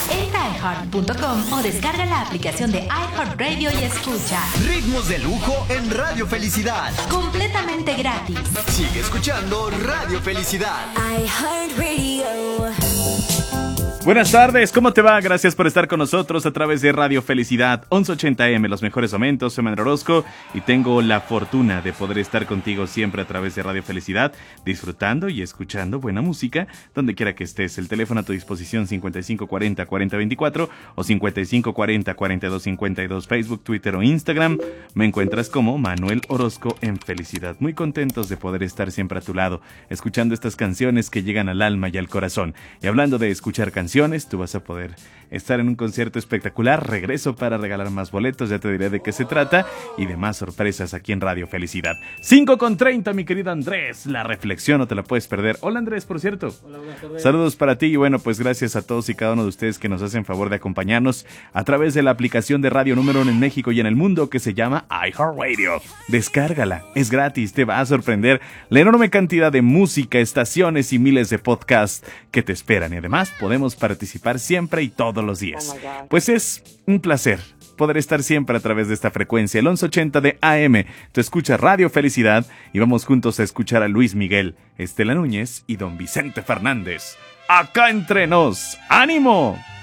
Entra a iHeart.com o descarga la aplicación de iHeartRadio y escucha Ritmos de lujo en Radio Felicidad. completamente gratis. Sigue escuchando Radio Felicidad. iHeartRadio. Buenas tardes, ¿cómo te va? Gracias por estar con nosotros a través de Radio Felicidad 1180M, los mejores momentos. Soy Manuel Orozco y tengo la fortuna de poder estar contigo siempre a través de Radio Felicidad, disfrutando y escuchando buena música donde quiera que estés. El teléfono a tu disposición 5540-4024 o 5540-4252, Facebook, Twitter o Instagram. Me encuentras como Manuel Orozco en Felicidad. Muy contentos de poder estar siempre a tu lado, escuchando estas canciones que llegan al alma y al corazón. Y hablando de escuchar canciones, tú vas a poder estar en un concierto espectacular. Regreso para regalar más boletos, ya te diré de qué se trata, y de más sorpresas aquí en Radio Felicidad. 5:30, mi querido Andrés, la reflexión no te la puedes perder. Hola Andrés, por cierto. Hola, buenas tardes. Saludos para ti y bueno, pues gracias a todos y cada uno de ustedes que nos hacen favor de acompañarnos a través de la aplicación de radio número 1 en México y en el mundo que se llama iHeartRadio. Descárgala, es gratis, te va a sorprender la enorme cantidad de música, estaciones y miles de podcasts que te esperan, y además podemos participar siempre y todos los días. Pues es un placer poder estar siempre a través de esta frecuencia, el 1180 de AM. Tú escuchas Radio Felicidad y vamos juntos a escuchar a Luis Miguel, Estela Núñez y Don Vicente Fernández. Acá entre nos, ¡ánimo!